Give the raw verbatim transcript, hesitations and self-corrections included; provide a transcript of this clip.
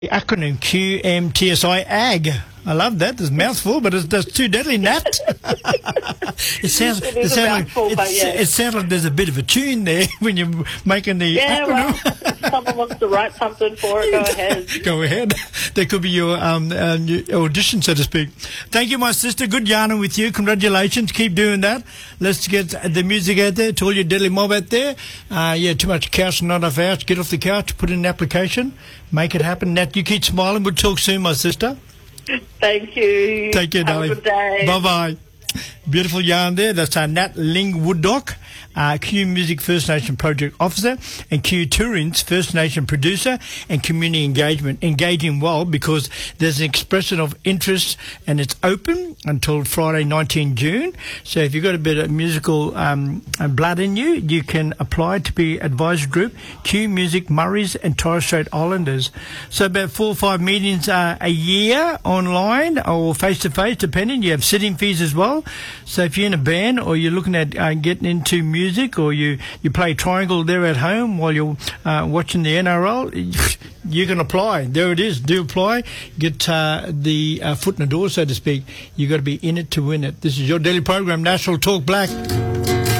The acronym Q M T S I, A G. I love that. It's a mouthful, but it's, that's too deadly, Nat. it sounds. It It, is a sounds mouthful, like, but it's- yeah. it sounds like there's a bit of a tune there when you're making the Yeah, acronym. well, if someone wants to write something for it, go ahead. Go ahead. That could be your, um, uh, your audition, so to speak. Thank you, my sister. Good yarning with you. Congratulations. Keep doing that. Let's get the music out there to all your deadly mob out there. Uh, yeah, too much couch, not enough ouch. Get off the couch, put in an application, make it happen. Nat, you keep smiling. We'll talk soon, my sister. Thank you. Take care, Have darling. a good day. Bye-bye. Beautiful yarn there. That's our Nat Ling Wooddock, uh, Q Music First Nation Project Officer, and Q Touring's First Nation Producer and Community Engagement. Engaging well because there's an expression of interest and it's open until Friday, nineteenth of June. So if you've got a bit of musical um, blood in you, you can apply to be advisory group, Q Music Murrays and Torres Strait Islanders. So about four or five meetings uh, a year online or face-to-face, depending. You have sitting fees as well. So if you're in a band or you're looking at uh, getting into music or you, you play triangle there at home while you're uh, watching the N R L, you can apply. There it is. Do apply. Get uh, the uh, foot in the door, so to speak. You've got to be in it to win it. This is your daily program, National Talk Black.